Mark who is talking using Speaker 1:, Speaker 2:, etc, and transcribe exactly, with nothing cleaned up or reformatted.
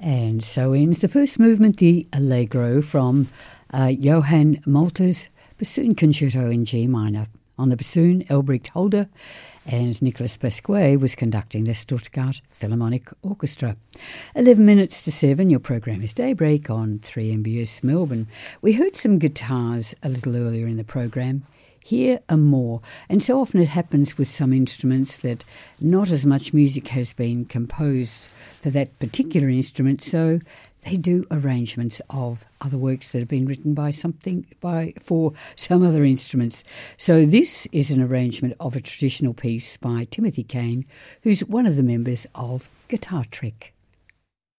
Speaker 1: And so ends the first movement, the Allegro, from uh, Johann Malter's Bassoon Concerto in G minor. On the bassoon, Elbricht Holder, and Nicolas Pasquet was conducting the Stuttgart Philharmonic Orchestra. eleven minutes to seven, your program is Daybreak on three M B S Melbourne. We heard some guitars a little earlier in the program. Here are more, and so often it happens with some instruments that not as much music has been composed for that particular instrument, so they do arrangements of other works that have been written by something by for some other instruments. So this is an arrangement of a traditional piece by Timothy Kane, who's one of the members of Guitar Trek.